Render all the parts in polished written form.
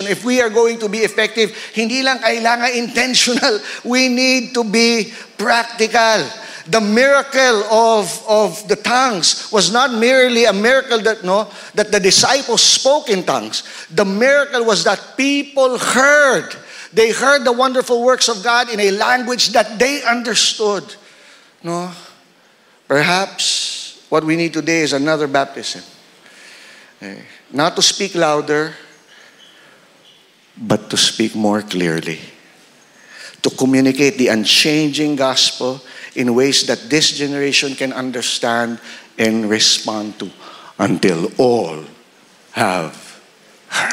if we are going to be effective, hindi lang kailangan intentional. We need to be practical. The miracle of the tongues was not merely a miracle that the disciples spoke in tongues. The miracle was that people heard. They heard the wonderful works of God in a language that they understood. No? Perhaps what we need today is another baptism. Not to speak louder, but to speak more clearly. To communicate the unchanging gospel in ways that this generation can understand and respond to until all have heard.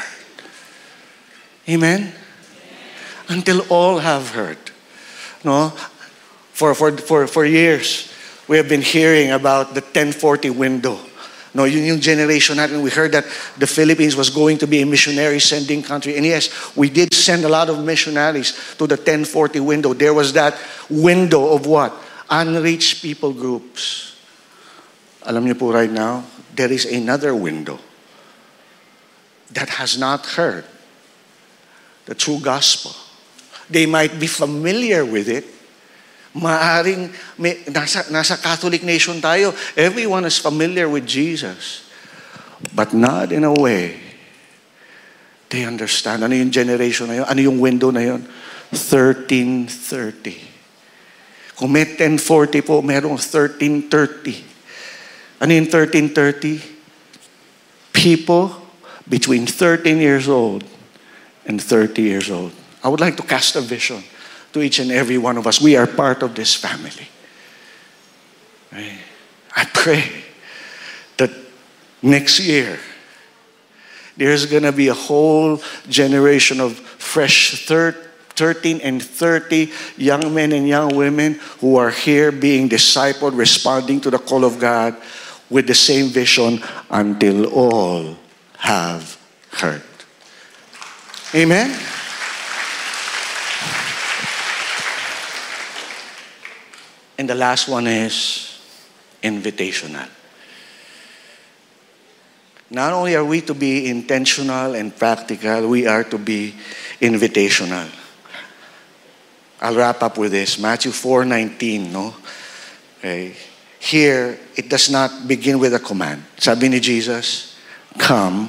Amen? Until all have heard. No? For years, we have been hearing about the 1040 window. No, yung generation natin, we heard that the Philippines was going to be a missionary sending country. And yes, we did send a lot of missionaries to the 1040 window. There was that window of what? Unreached people groups. Alam niyo po right now, there is another window that has not heard the true gospel. They might be familiar with it. Maaring nasa Catholic nation tayo. Everyone is familiar with Jesus. But not in a way they understand. Ano yung generation na yun? Ano yung window na yun? 1330. Kung may 1040 po, merong 1330. Ano yung 1330? People between 13 years old and 30 years old. I would like to cast a vision to each and every one of us. We are part of this family. I pray that next year, there's going to be a whole generation of fresh 13 and 30 young men and young women who are here being discipled, responding to the call of God with the same vision until all have heard. Amen? And the last one is invitational. Not only are we to be intentional and practical, we are to be invitational. I'll wrap up with this. Matthew 4:19, no? Okay. Here, it does not begin with a command. Sabi ni Jesus, come,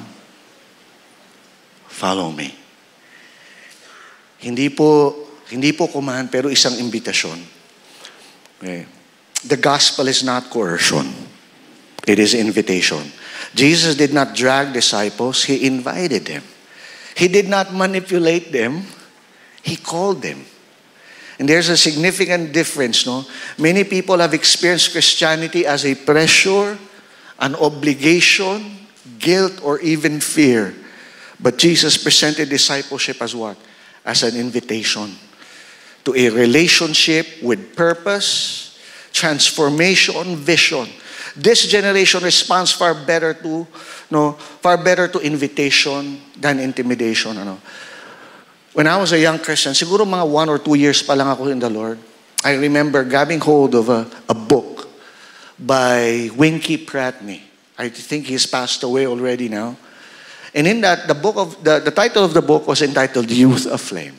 follow me. Hindi po command, pero isang imbitasyon. Okay. The gospel is not coercion. It is invitation. Jesus did not drag disciples. He invited them. He did not manipulate them. He called them. And there's a significant difference, no? Many people have experienced Christianity as a pressure, an obligation, guilt, or even fear. But Jesus presented discipleship as what? As an invitation to a relationship with purpose, transformation, vision. This generation responds far better to invitation than intimidation. When I was a young Christian, siguro mga 1 or 2 years pa lang ako in the Lord, I remember grabbing hold of a book by Winky Pratney. I think he's passed away already now. And in that, the title of the book was entitled Youth Aflame.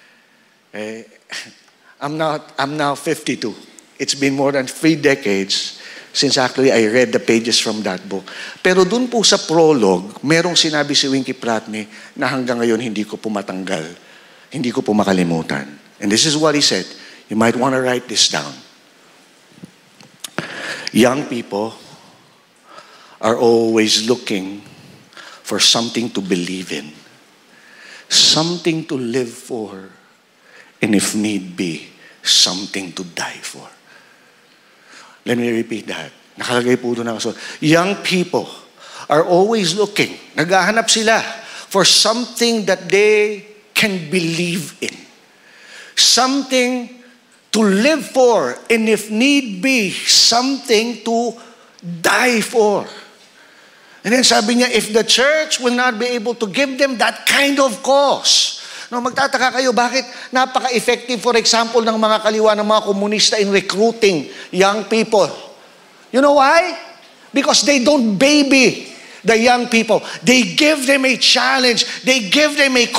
I'm now 52. It's been more than 3 decades since actually I read the pages from that book. Pero dun po sa prologue, merong sinabi si Winky Pratney na hanggang ngayon hindi ko po matanggal. Hindi ko po makalimutan. And this is what he said. You might want to write this down. Young people are always looking for something to believe in, something to live for, and if need be, something to die for. Let me repeat that. Nakalagay po doon ako. Young people are always looking, naghahanap sila for something that they can believe in. Something to live for, and if need be, something to die for. And then sabi niya, if the church will not be able to give them that kind of cause, magtataka kayo, bakit napaka-effective, for example, ng mga kaliwa ng mga komunista in recruiting young people. You know why? Because they don't baby the young people. They give them a challenge. They give them a